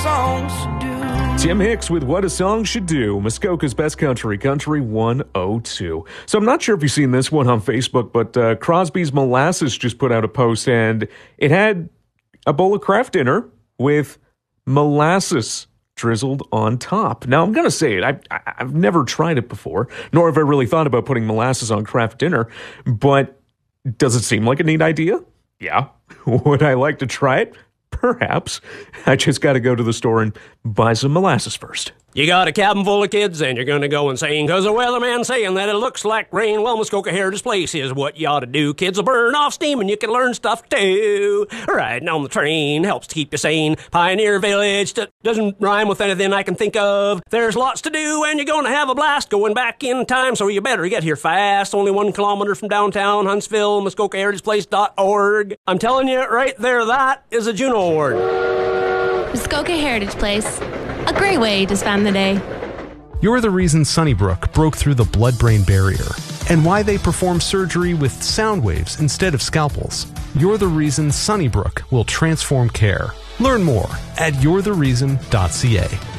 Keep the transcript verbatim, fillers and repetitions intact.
song should do. Tim Hicks with What a Song Should Do, Muskoka's Best Country, Country one oh two. So I'm not sure if you've seen this one on Facebook, but uh, Crosby's Molasses just put out a post, and it had a bowl of Kraft Dinner with molasses drizzled on top. Now, I'm going to say it. I, I, I've never tried it before, nor have I really thought about putting molasses on Kraft Dinner, but does it seem like a neat idea? Yeah. Would I like to try it? Perhaps. I just got to go to the store and buy some molasses first. You got a cabin full of kids and you're gonna go insane cause the weatherman's saying that it looks like rain. Well, Muskoka Heritage Place is what you ought to do. Kids will burn off steam and you can learn stuff too. Riding on the train helps to keep you sane. Pioneer Village that doesn't rhyme with anything I can think of. There's lots to do and you're gonna have a blast going back in time, so you better get here fast. Only one kilometer from downtown Huntsville, Muskoka Heritage Place dot org. I'm telling you right there, that is a Juno Award. Muskoka Heritage Place. A great way to spend the day. You're the reason Sunnybrook broke through the blood-brain barrier, and why they perform surgery with sound waves instead of scalpels. You're the reason Sunnybrook will transform care. Learn more at you're the reason dot c a.